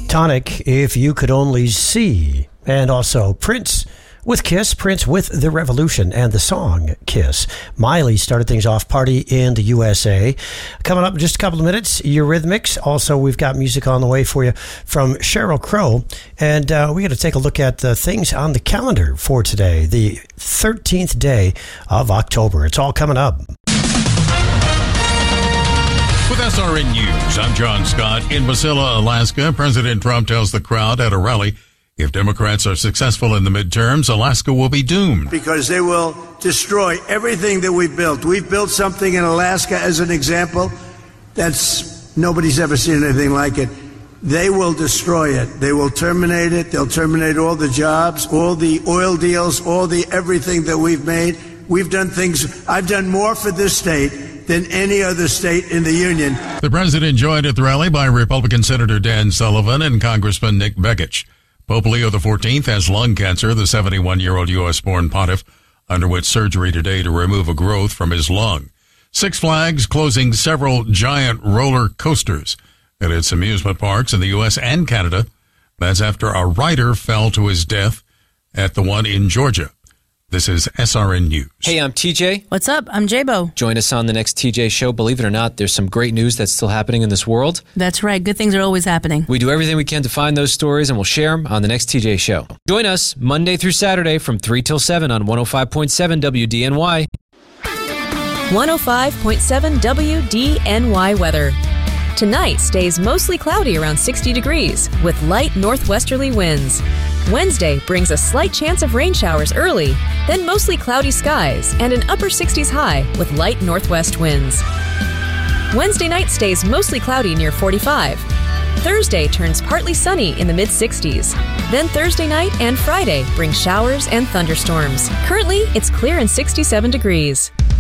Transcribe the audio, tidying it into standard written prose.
Tonic, If You Could Only See. And also Prince with Kiss, Prince with The Revolution and the song Kiss. Miley started things off, Party in the USA. Coming up in just a couple of minutes, Eurythmics. Also, we've got music on the way for you from Sheryl Crow. And we got to take a look at things on the calendar for today, the 13th day of October. It's all coming up. With SRN News, I'm John Scott. In Wasilla, Alaska, President Trump tells the crowd at a rally, if Democrats are successful in the midterms, Alaska will be doomed. Because they will destroy everything that we've built. We've built something in Alaska, as an example, nobody's ever seen anything like it. They will destroy it. They will terminate it. They'll terminate all the jobs, all the oil deals, everything that we've made. We've done things. I've done more for this state than any other state in the union. The president joined at the rally by Republican Senator Dan Sullivan and Congressman Nick Begich. Pope Leo XIV has lung cancer. The 71-year-old U.S.-born pontiff underwent surgery today to remove a growth from his lung. Six Flags closing several giant roller coasters at its amusement parks in the U.S. and Canada. That's after a rider fell to his death at the one in Georgia. This is SRN News. Hey, I'm TJ. What's up? I'm J-Bo. Join us on the next TJ show. Believe it or not, there's some great news that's still happening in this world. That's right. Good things are always happening. We do everything we can to find those stories, and we'll share them on the next TJ show. Join us Monday through Saturday from 3 till 7 on 105.7 WDNY. 105.7 WDNY weather. Tonight stays mostly cloudy around 60 degrees with light northwesterly winds. Wednesday brings a slight chance of rain showers early, then mostly cloudy skies and an upper 60s high with light northwest winds. Wednesday night stays mostly cloudy near 45. Thursday turns partly sunny in the mid-60s. Then Thursday night and Friday bring showers and thunderstorms. Currently, it's clear and 67 degrees.